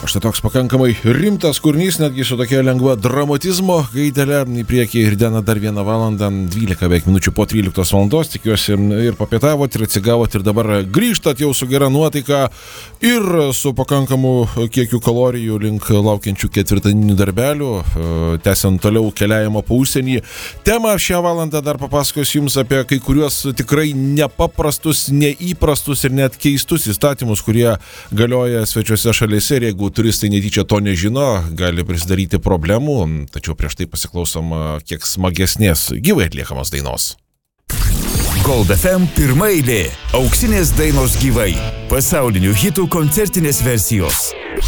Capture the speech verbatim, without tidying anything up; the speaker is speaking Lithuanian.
štai toks pakankamai rimtas kūrinys, netgi su tokia lengva dramatizmo gaidelė į priekį ir diena dar vieną valandą, dvylika beveik minučių po tryliktos valandos, tikiuosi ir papietavot, ir atsigavot, ir dabar grįžtat jau su gera nuotaika ir su pakankamu kiekiu kalorijų link laukiančių ketvirtadieninių darbelių, tęsiant toliau keliavimo po užsienį. Temą šią valandą dar papasakosiu jums apie kai kuriuos tikrai nepaprastus, neįprastus ir net keistus įstatymus, kurie galioja svečiuose šalyse ir jeigu turistai netyčia to nežino, gali prisidaryti problemų, tačiau prieš tai pasiklausom kiek smagesnės gyvai atliekamos dainos. Gold F M pirma eilė. Auksinės dainos gyvai. Pasaulinių hitų koncertinės versijos.